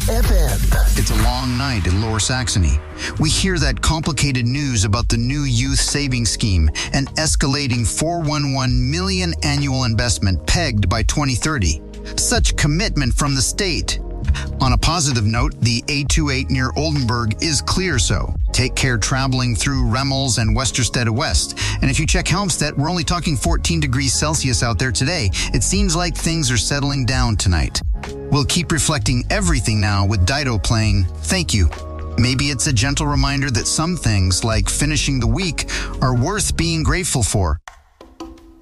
FM. It's a long night in Lower Saxony. We hear that complicated news about the new youth savings scheme and escalating 411 million annual investment pegged by 2030. Such commitment from the state. On a positive note, the A28 near Oldenburg is clear, so take care traveling through Remmels and Westerstede West. And if you check Helmstedt, we're only talking 14 degrees Celsius out there today. It seems like things are settling down tonight. We'll keep reflecting everything now with Dido playing Thank You. Maybe it's a gentle reminder that some things, like finishing the week, are worth being grateful for.